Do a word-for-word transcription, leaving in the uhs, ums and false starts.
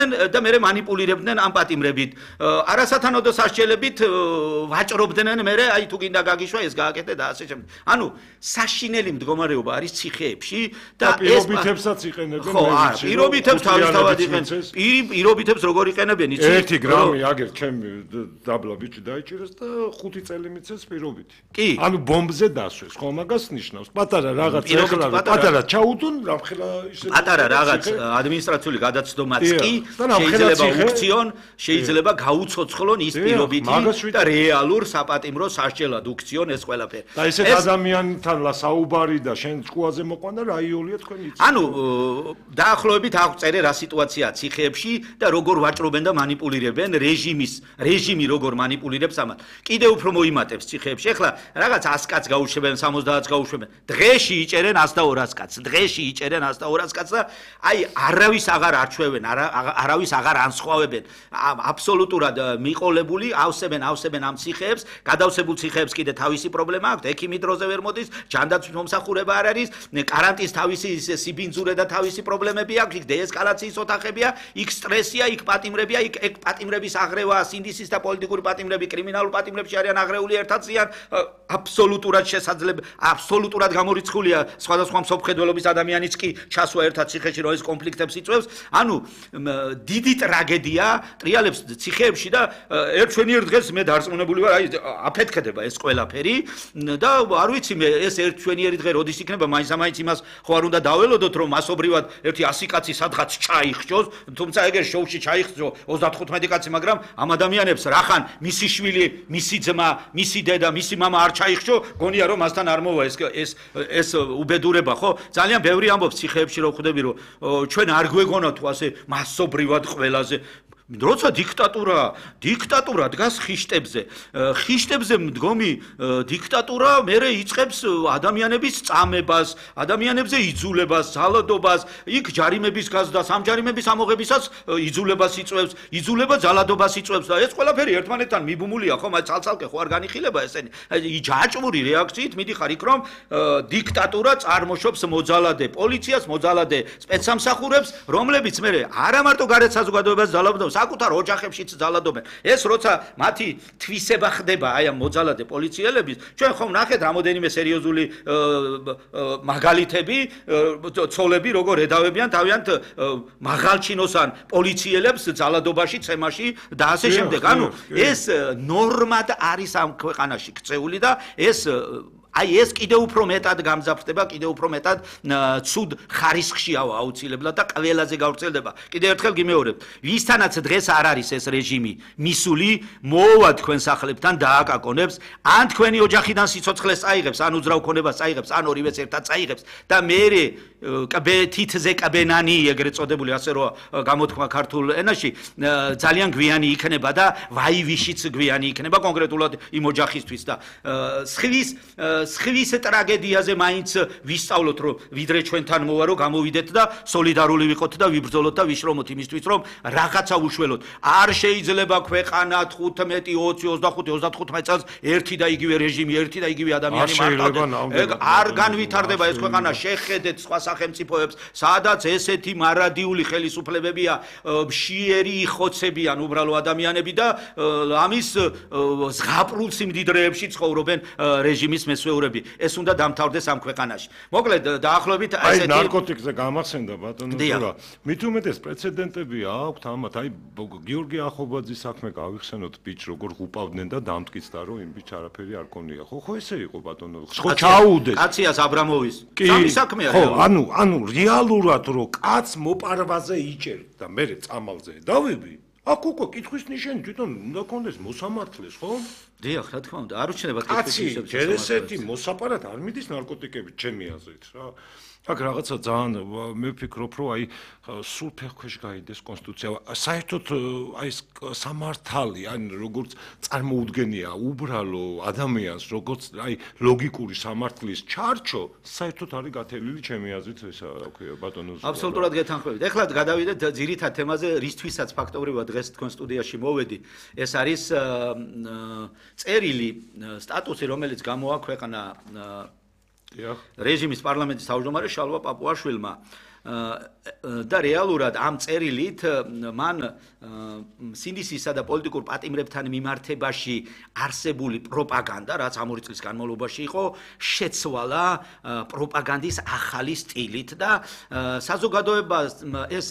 და მე მანიპულირებდნენ ამ პატიმრებით. არასათანადო სასჯელებით ვაჭრობდნენ მე აი თუ გინდა გაგიშვა ეს გააკეთე და ასე შემდეგ. ანუ საშინელი მდგომარეობა არის ციხეებში და ეს პირობითებსაც იყენებენ ხო, პირობითებს თავისთავად იყენებენ. პირობითებს როგორ იყენებენ იცი? ერთი გრამი აგერ ჩემი დაბლა ბიჭი დაიჭირეს და ხუთი წელი მიცეს პირობითი. კი. ანუ ბომბზე დასვეს, ხო, მაგას ნიშნავს. პატარა რაღაც ეხლა პატარა ჩაუდონ, რამხელა ისე პატარა რაღაც ადმინისტრაციული გადაცდომაც კი შეიძლება უკციონ, შეიძლება გაუცოცხლონ ის პირობითი და რეალურ საპატიმრო სასჯელად უკციონ ეს ყველაფერი. და ესეთ ადამიანთან საუბარი და შენ ჭკუაზე მოყვანა რაიოლია თქვენ იცით. ანუ დაახლოებით აღწერე რა სიტუაციაა ციხეებში და როგორ ვაჭრობენ და მანიპულირებენ რეჟიმის რეჟიმი როგორ მანიპულირებს ამათ. კიდევ უფრო მოიმატებს ციხეებში. ეხლა რაღაც ას კაც გაუშვებენ, სამოცდაათს გაუშვებენ. დღეში იჭერენ ას და ორას კაც. დღეში იჭერენ ას და ორას კაც და აი არავის აღარ არჩევენ, არავის აღარ ანსხვავებენ. აბსოლუტურად მიყოლებული ავსებენ ავსებენ ამ ციხეებს, გადავსებულ ციხეებს კიდე თავისი პრობლემა აქვს, ექიმი დროზე ვერ მოდის, ჯანდაცვის მომსახურება არ არის, კარანტინის თავისი სიბინძურე და თავისი პრობლემები აქვს, იქ დეესკალაციის ოთახებია, იქ სტრესია, იქ პატიმრებია, იქ ეგ პატიმრების აღრევაა, სინდისის და პოლიტიკური პატიმრები, კრიმინალურ პატიმრებში არიან აღრეული ერთად ზიან, აბსოლუტურად შესაძლებელი, აბსოლუტურად გამორიცხულია სხვადასხვა მსოფლმხედველობის ადამიანიც კი ჩასვა ერთად ციხეში, რომ ეს კონფლიქტებს იწვევს. ანუ დიდი ტრაგედია ტრიალებს ციხეებში და ერთშვენიერ დღეს მე დარწმუნებული ვარ, აი აფეთქდება ეს ყველაფერი და არ ვიცი მე ეს ერთშვენიერი დღე როდის იქნება, მაინც ამაინც იმას ხო არ უნდა დაველოდოთ, რომ მასობრივად ერთი ასი კაცი სადღაც ჩაიხჭოს, თუმცა ეგერ შოუში ჩაიხჭო ოცდათხუთმეტი კაცი, მაგრამ ამ ადამიანებს რახან მისი შვილი, მისი ძმა, მისი დედა, მისი მამა არ ჩაიხჭო, გონია რომ მასთან არ მოვა ეს ეს ეს უბედურება, ხო? ძალიან ბევრი ამბობს ციხეებში რომ ხვდები, რომ ჩვენ არ გვეგონა თუ ასე მასობრივად ყველაზე როცა დიქტატურა, დიქტატურა დგას ხიშტებზე. ხიშტებზე მდგომი დიქტატურა მერე იწყებს ადამიანების წამებას, ადამიანებზე იძულებას, ზალადობას, იქ ჯარიმების გაზრდას, ამ ჯარიმების ამოღებისას იძულებას იწვევს, იძულება ზალადობას იწვევს და ეს ყველაფერი ერთმანეთთან მიბუმულია, ხო, მაგრამ ცალ-ცალკე ხო არ განიხილება ესენი. ჯაჭვური რეაქციით მიდიხარ იქ, რომ დიქტატურა წარმოშობს მოძალადე პოლიციას, მოძალადე სპეცსამსახურებს, რომლებიც მერე არა მარტო გარეთ საზოგადოებას ზალადობს, საკუთარ ოჯახებშიც ზალადობენ. ეს როცა მათი თვისება ხდება აი ამ მოძალადე პოლიციელების, ჩვენ ხომ ნახეთ რამოდენიმე სერიოზული მაგალითები, ცოლები როგორ ედავებიან თავიანთ მაღალჩინოსან პოლიციელებს ზალადობაში, ცემაში და ასე შემდეგ. ანუ ეს ნორმად არის ამ ქვეყანაში ქცეული და ეს აი ეს კიდევ უფრო მეტად გამძაფრდება, კიდევ უფრო მეტად ცუდ ხარისხში აუცილებლად და ყველაზე გავრცელდება. კიდევ ერთხელ გიმეორებ, ვისთანაც დღეს არ არის ეს რეჟიმი მისული, მოვა თქვენ სახლებთან დააკაკონებს, ან თქვენი ოჯახიდან სიცოცხლეს წაიღებს, ან უძრავ ქონებას წაიღებს, ან ორივეს ერთად წაიღებს და მერე თითზე კბენანი ეგრეთ წოდებული, ასე რომ გამოთქვა ქართულ ენაში, ძალიან გვიანი იქნება და ვაივიშიც გვიანი იქნება კონკრეტულად იმ ოჯახისთვის და სხვის სხვის ტრაგედიაზე მაინც ვისწავლოთ, რომ ვიდრე ჩვენთან მოვა, რომ გამოვიდეთ და სოლიდარული ვიყოთ და ვიბრძოლოთ და ვიშრომოთ იმისთვის, რომ რაღაცა უშველოთ. არ შეიძლება ქვეყანა თხუთმეტი, ოცი, ოცდახუთი, ოცდათხუთმეტი წელს ერთი და იგივე რეჟიმი, ერთი და იგივე ადამიანი მარტივდება. ეგ არ განვითარდება ეს ქვეყანა. შეხედეთ სხვა სახელმწიფოებს, სადაც ესეთი მარადიული ხელისუფლებებია, მშიერი იხოცებიან უბრალო ადამიანები და ამის ზღაპრულ სიმდიდრეებში ცხოვრობენ რეჟიმის მესვეურები. ეს უნდა დამთავრდეს ამ ქვეყანაში. მოკლედ დაახლოებით ესეთი აი ნარკოტიკზე გამახსენდა ბატონო ზურა. მით უმეტეს პრეცედენტები აქვთ ამათ, აი გიორგი ახობაძის საქმე გავიხსენოთ, ბიჭ როგორ ღუპავდნენ და დამტკიცდა, რომ იმ ბიჭ არაფერი არ ქონია. ხო, ხო ესე იყო ბატონო. ხო ჩაუდეს. კაციას აბრამოვის. სამი საქმეა. ხო, ანუ ანუ რეალურად რომ კაც მოპარვაზე იჭერდა, მე წამალზე დავები. აქ უკვე კითხვის ნიშანი თვითონ უნდა კონდეს მოსამართლეს, ხო? დიახ, რა თქმა უნდა, არ უჩნდება კითხვის ნიშანი. კაცი, ჯერ ესეთი მოსაპარად არ მიდის ნარკოტიკებით, ჩემი აზრით, რა. აქ რაღაცა ძალიან მე ვფიქრობ, რომ აი სულ ფეხქვეშ გაიდეს კონსტიტუცია. საერთოდ აი ეს სამართალი, ან როგორც წარმოუდგენია უბრალო ადამიანს, როგორც აი ლოგიკური სამართლის ჩარჩო, საერთოდ არის გათვლილი ჩემი აზრით, ესა რა ქვია, ბატონო. აბსოლუტურად გეთანხმებით. ეხლა გადავიდეთ ძირითად თემაზე, რისთვისაც ფაქტობრივად დღეს თქვენ სტუდიაში მოვედი. ეს არის წერილი სტატუსი, რომელიც გამოაქვეყნა რეჟიმის პარლამენტის თავმჯდომარე შალვა პაპუაშვილმა და რეალურად ამ წერილით მან სინდისისა და პოლიტიკურ პატიმრებთან მიმართებაში არსებული პროპაგანდა, რაც ამ ორი წლის განმავლობაში იყო, შეცვალა პროპაგანდის ახალი სტილით და საზოგადოებას ეს